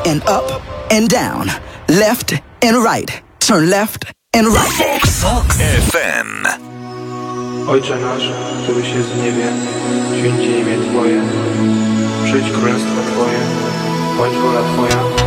and up and down, left and right. Turn left and right. Fox FM. Ojcze nasz, któryś jest w niebie, święci imię Twoje, przyjdź królestwo Twoje, bądź wola Twoja,